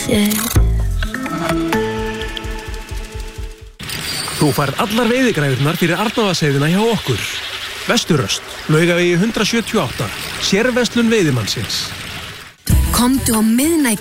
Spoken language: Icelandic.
Þú færð allar veiðigræðurnar fyrir Arnarvatnsheiðina hjá okkur. Vesturöst, Laugavegi 178, sérverslun veiðimannsins. Komdu á miðnætti